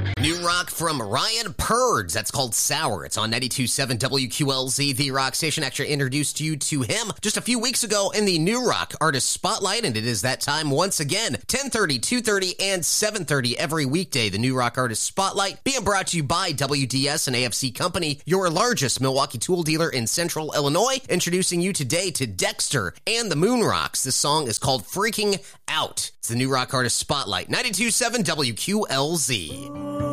New rock from Ryan Purds. That's called Sour. It's on 92.7 WQLZ, the rock station. Actually introduced you to him just a few weeks ago in the New Rock Artist Spotlight, and it is that time once again, 10:30, 2:30, and 7:30 every weekday. The New Rock Artist Spotlight being brought to you by WDS and AFC Company, your largest Milwaukee tool dealer in Central Illinois. Introducing you today to Dexter and the Moon Rocks. This song is called Freaking Out. It's the New Rock Artist Spotlight, 92.7 WQLZ.